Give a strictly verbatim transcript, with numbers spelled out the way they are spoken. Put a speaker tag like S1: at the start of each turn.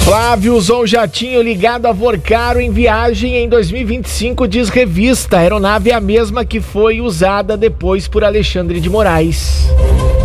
S1: Flávio usou um jatinho ligado a Vorcaro em viagem em dois mil e vinte e cinco, diz revista. A aeronave é a mesma que foi usada depois por Alexandre de Moraes.